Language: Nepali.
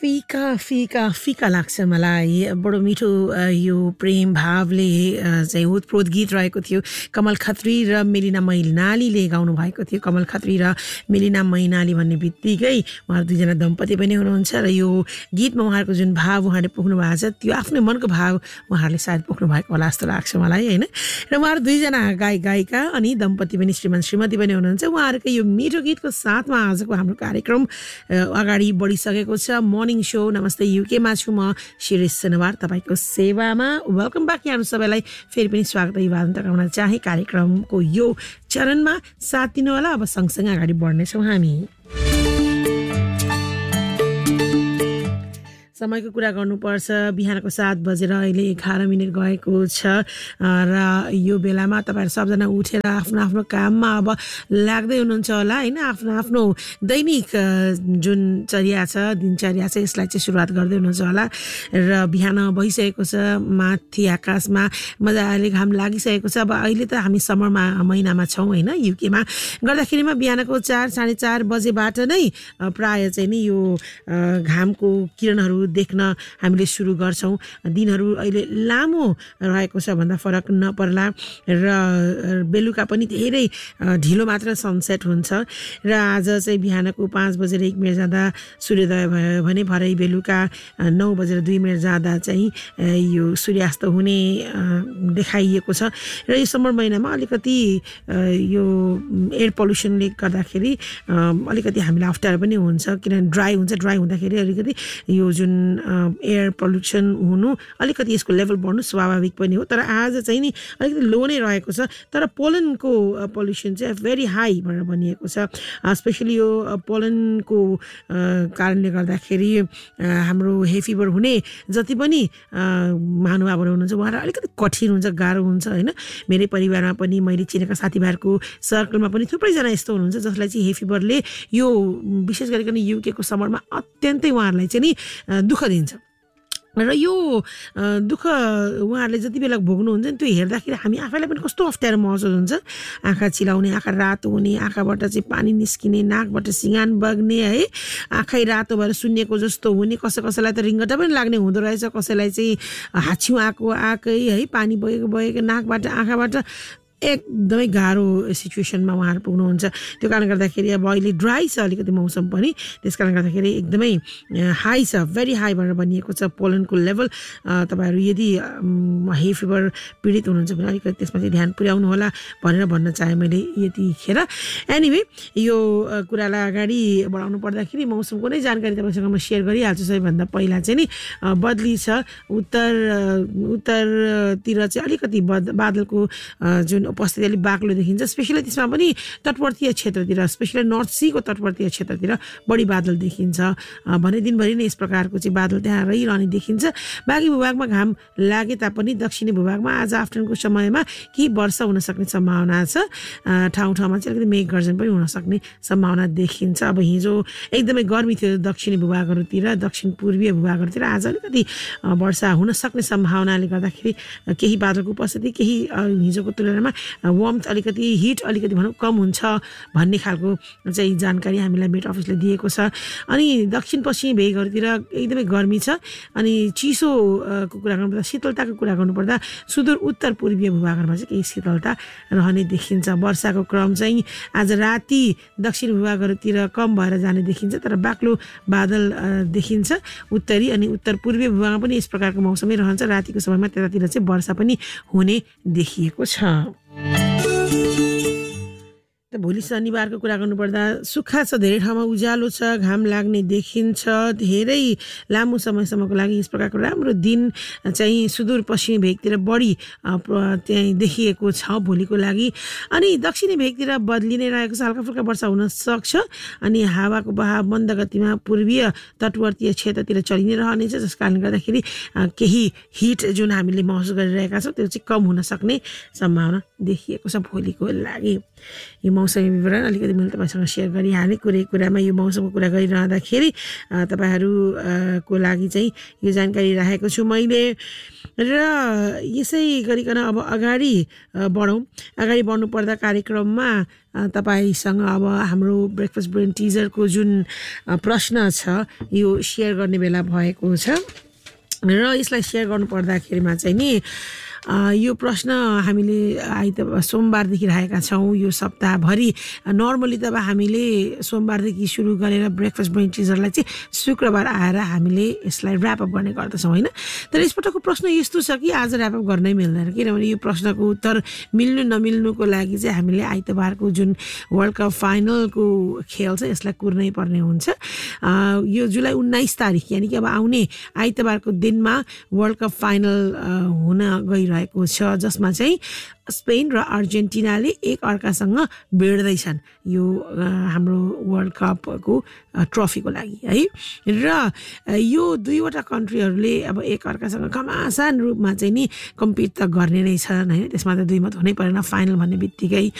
फिका लाग्छ मलाई बडो मिठो यो प्रेम भावले चाहिँ ओतप्रोत गीत रहेको थियो। कमल खत्री र मेलिना मैनालीले गाउनु भएको थियो। कमल खत्री र मेलिना मैनाली भन्ने बित्तिकै उहाँहरू दुईजना दम्पति पनि हुनुहुन्छ र यो गीतमा उहाँहरूको जुन भाव उहाँले पोख्नु भएको छ त्यो आफ्नै मनको भाव उहाँहरूले सायद पोख्नु भएको होला जस्तो लाग्छ मलाई होइन। र उहाँहरू दुईजना गायिका अनि दम्पति पनि श्रीमान श्रीमती पनि हुनुहुन्छ। उहाँहरूको यो मिठो गीतको साथमा आजको हाम्रो कार्यक्रम अगाडि बढिसकेको छ। मर्निङ सो नमस्ते युकेमा छु म शिरीष सुनवार तपाईँको सेवामा। वेलकम ब्याक यहाँहरू सबैलाई फेरि पनि स्वागत अभिवादन टकाउन चाहे कार्यक्रमको यो चरणमा साथ दिनु होला। अब सँगसँगै अगाडि बढ्नेछौँ हामी। समयको कुरा गर्नुपर्छ बिहानको 7 बजेर अहिले 11 मिनट गएको छ र यो बेलामा तपाईँहरू सबजना उठेर आफ्नो आफ्नो काममा अब लाग्दै हुनुहुन्छ होला होइन। आफ्नो आफ्नो दैनिक जुन चर्या छ दिनचर्या छ यसलाई चाहिँ सुरुवात गर्दै हुनुहुन्छ होला र बिहान भइसकेको छ। माथि आकाशमा मजाले घाम लागिसकेको छ। अब अहिले त हामी समरमा महिनामा छौँ होइन युकेमा गर्दाखेरिमा बिहानको 4 साढे 4 बजेबाट नै प्राय चाहिँ नि यो घामको किरणहरू देख्न हामीले सुरु गर्छौँ। दिनहरू अहिले लामो रहेको छ भन्दा फरक नपर्ला र बेलुका पनि धेरै ढिलो मात्र सनसेट हुन्छ र आज चाहिँ बिहानको 5 बजेर 1 मिनट जाँदा सूर्योदय भयो भने भरै बेलुका 9 बजेर 2 मिनट जाँदा चाहिँ यो सूर्यास्त हुने देखाइएको छ। र यो समर महिनामा अलिकति यो एयर पल्युसनले गर्दाखेरि अलिकति हामीलाई अप्ठ्यारो पनि हुन्छ किनभने ड्राई हुन्छ। ड्राई हुँदाखेरि अलिकति यो जुन एयर पल्युसन हुनु अलिकति यसको लेभल बढ्नु स्वाभाविक पनि हो। तर आज चाहिँ नि अलिकति लो नै रहेको छ। तर पोलनको पल्युसन चाहिँ भेरी हाई भनेर भनिएको छ। स्पेसली यो पोलनको कारणले गर्दाखेरि हाम्रो हे फिभर हुने जति पनि महानुभावहरू हुनुहुन्छ उहाँहरू अलिकति कठिन हुन्छ गाह्रो हुन्छ होइन। मेरै परिवारमा पनि मैले चिनेका साथीभाइहरूको सर्कलमा पनि थुप्रैजना यस्तो हुनुहुन्छ जसलाई चाहिँ हे फिभरले यो विशेष गरिकन युकेको समरमा अत्यन्तै उहाँहरूलाई चाहिँ नि दुःख दिन्छ र यो दुःख उहाँहरूले जति बेला भोग्नुहुन्छ नि त्यो हेर्दाखेरि हामी आफैलाई पनि कस्तो अप्ठ्यारो महसुस हुन्छ। आँखा चिलाउने, आँखा रातो हुने, आँखाबाट चाहिँ पानी निस्किने, नाकबाट सिँगान बग्ने है, आँखै रातो भएर सुन्निएको जस्तो हुने, कसैलाई त रिङ्गटा पनि लाग्ने हुँदो रहेछ, कसैलाई चाहिँ हाछिउँ आएकै है, पानी बगेको नाकबाट आँखाबाट एकदमै गाह्रो सिचुएसनमा उहाँहरू पुग्नुहुन्छ। त्यो कारणले गर्दाखेरि अब अहिले ड्राई छ अलिकति मौसम पनि त्यस कारणले गर्दाखेरि एकदमै हाई छ भेरी हाई भनेर भनिएको छ पोलनको लेभल। तपाईँहरू यदि हे फिभर पीडित हुनुहुन्छ भने अलिकति त्यसमा चाहिँ ध्यान पुर्याउनु होला भनेर भन्न चाहेँ मैले यतिखेर। एनिवे यो कुरालाई अगाडि बढाउनु पर्दाखेरि मौसमको नै जानकारी तपाईँसँग म सेयर गरिहाल्छु। सबैभन्दा पहिला चाहिँ नि बदली छ उत्तरतिर चाहिँ अलिकति बादलको जुन उपस्थिति अलिक बाक्लो देखिन्छ। स्पेसली त्यसमा पनि तटवर्तीय क्षेत्रतिर स्पेसली नर्थ सीको तटवर्तीय क्षेत्रतिर बढी बादल देखिन्छ भने दिनभरि नै यस प्रकारको चाहिँ बादल त्यहाँ रहिरहने देखिन्छ। बाँकी भूभागमा घाम लागे तापनि दक्षिणी भूभागमा आज आफ्टरनुनको समयमा केही वर्षा हुन सक्ने सम्भावना छ। ठाउँ ठाउँमा चाहिँ अलिकति मेघ गर्जन पनि हुन सक्ने सम्भावना देखिन्छ। अब हिजो एकदमै गर्मी थियो दक्षिणी भूभागहरूतिर, दक्षिण पूर्वीय भूभागहरूतिर। आज अलिकति वर्षा हुन सक्ने सम्भावनाले गर्दाखेरि केही बादलको उपस्थिति केही हिजोको तुलनामा वार्मथ अलिकति हिट अलिकति भनौँ कम हुन्छ भन्ने खालको चाहिँ जानकारी हामीलाई मेट अफिसले दिएको छ। अनि दक्षिण पश्चिमी भेगहरूतिर एकदमै गर्मी छ। अनि चिसोको कुरा गर्नुपर्दा शीतलताको कुरा गर्नुपर्दा सुदूर उत्तर पूर्वीय भूभागहरूमा चाहिँ केही शीतलता रहने देखिन्छ। वर्षाको क्रम चाहिँ आज राति दक्षिण भूभागहरूतिर कम भएर जाने देखिन्छ तर बाक्लो बादल देखिन्छ उत्तरी अनि उत्तर पूर्वीय भूभागमा पनि यस प्रकारको मौसमै रहन्छ। रातिको समयमा त्यतातिर चाहिँ वर्षा पनि हुने देखिएको छ। भोलि शनिबारको कुरा गर्नुपर्दा सुक्खा छ, धेरै ठाउँमा उज्यालो छ, घाम लाग्ने देखिन्छ। धेरै लामो समयसम्मको लागि यस प्रकारको राम्रो दिन चाहिँ सुदूरपश्चिमी भेगतिर बढी त्यहाँ देखिएको छ भोलिको लागि। अनि दक्षिणी भेगतिर बदली नै रहेको छ, हल्का फुल्का वर्षा हुन सक्छ। अनि हावाको बहाव मन्द गतिमा पूर्वीय तटवर्तीय क्षेत्रतिर चलि नै रहनेछ जस कारणले गर्दाखेरि केही हिट जुन हामीले महसुस गरिरहेका छौँ त्यो चाहिँ कम हुन सक्ने सम्भावना देखिएको छ भोलिको लागि। यो मौसमी विवरण अलिकति मैले तपाईँसँग सेयर गरिहालेँ। कुरामा यो मौसमको कुरा गरिरहँदाखेरि तपाईँहरूको लागि चाहिँ यो जानकारी राखेको छु मैले। र यसै गरिकन अब अगाडि बढ्नुपर्दा कार्यक्रममा तपाईँसँग अब हाम्रो ब्रेकफास्ट ब्रेन टिजरको जुन प्रश्न छ यो सेयर गर्ने बेला भएको छ। र यसलाई सेयर गर्नुपर्दाखेरिमा चाहिँ नि यो प्रश्न हामीले सोमबारदेखि राखेका छौँ यो सप्ताहभरि। नर्मली त अब हामीले सोमबारदेखि सुरु गरेर ब्रेकफास्ट ब्रेन टिजरलाई चाहिँ शुक्रबार आएर हामीले यसलाई ऱ्यापअप गर्ने गर्दछौँ होइन। तर यसपटकको प्रश्न यस्तो छ कि आज ऱ्यापअप गर्नै मिल्दैन, किनभने यो प्रश्नको उत्तर मिल्नु नमिल्नुको लागि चाहिँ हामीले आइतबारको जुन वर्ल्ड कप फाइनलको खेल छ यसलाई कुर्नै पर्ने हुन्छ। यो जुलाई 19 तारिक यानि कि अब आउने आइतबारको दिनमा वर्ल्ड कप फाइनल हुन गइरहेको छ, जसमा चाहिँ स्पेन र अर्जेन्टिनाले एक अर्कासँग भिड्दैछन् यो हाम्रो वर्ल्ड कपको ट्रफीको लागि है। र यो दुईवटा कन्ट्रीहरूले अब एक अर्कासँग घमासान रूपमा चाहिँ नि कम्पिट त गर्ने नै छन् होइन, त्यसमा त दुई मत हुनै परेन। फाइनल भन्ने बित्तिकै